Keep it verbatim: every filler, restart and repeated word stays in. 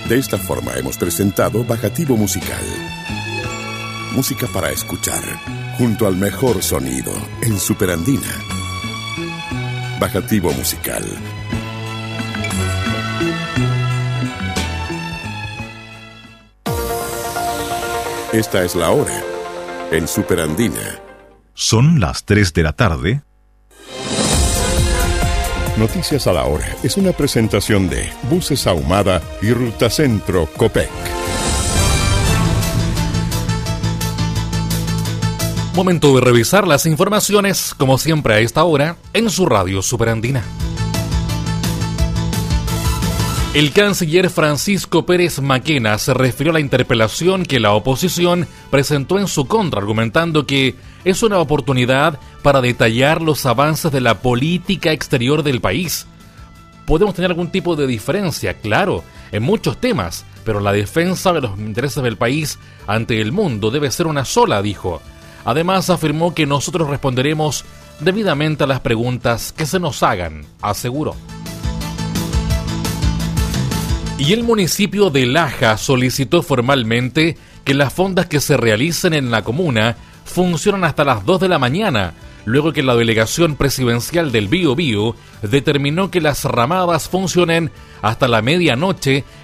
De esta forma hemos presentado Bajativo Musical. Música para escuchar, junto al mejor sonido, en Superandina. Bajativo Musical. Esta es la hora, en Superandina. Son las tres de la tarde. Noticias a la hora es una presentación de Buses Ahumada y Ruta Centro Copec. Momento de revisar las informaciones, como siempre a esta hora, en su radio Superandina. El canciller Francisco Pérez Maquena se refirió a la interpelación que la oposición presentó en su contra, argumentando que es una oportunidad para detallar los avances de la política exterior del país. Podemos tener algún tipo de diferencia, claro, en muchos temas, pero la defensa de los intereses del país ante el mundo debe ser una sola, dijo. Además, afirmó que nosotros responderemos debidamente a las preguntas que se nos hagan, aseguró. Y el municipio de Laja solicitó formalmente que las fondas que se realicen en la comuna funcionan hasta las dos de la mañana, luego que la delegación presidencial del Bío Bío determinó que las ramadas funcionen hasta la medianoche